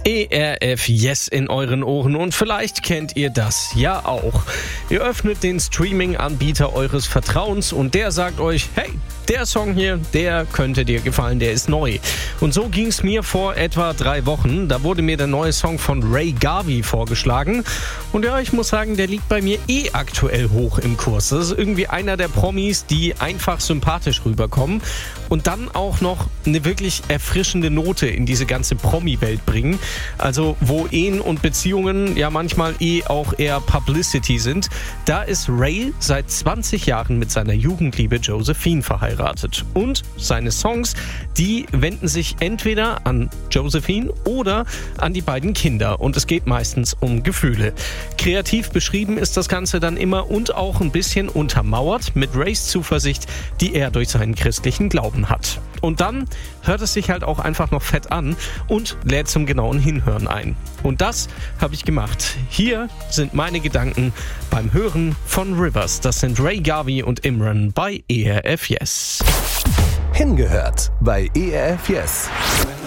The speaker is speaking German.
ERF Yes in euren Ohren und vielleicht kennt ihr das ja auch. Ihr öffnet den Streaming-Anbieter eures Vertrauens und der sagt euch, hey, der Song hier, der könnte dir gefallen, der ist neu. Und so ging es mir vor etwa 3 Wochen. Da wurde mir der neue Song von Ray Garvey vorgeschlagen. Und ja, ich muss sagen, der liegt bei mir aktuell hoch im Kurs. Das ist irgendwie einer der Promis, die einfach sympathisch rüberkommen und dann auch noch eine wirklich erfrischende Note in diese ganze Promi-Welt bringen. Also wo Ehen und Beziehungen ja manchmal auch eher Publicity sind. Da ist Ray seit 20 Jahren mit seiner Jugendliebe Josephine verheiratet. Und seine Songs, die wenden sich entweder an Josephine oder an die beiden Kinder. Und es geht meistens um Gefühle. Kreativ beschrieben ist das Ganze dann immer und auch ein bisschen untermauert mit Rays Zuversicht, die er durch seinen christlichen Glauben hat. Und dann hört es sich halt auch einfach noch fett an und lädt zum genauen Hinhören ein. Und das habe ich gemacht. Hier sind meine Gedanken beim Hören von Rivers. Das sind Ray Garvey und Imran bei ERF Yes. Hingehört bei ERF Yes.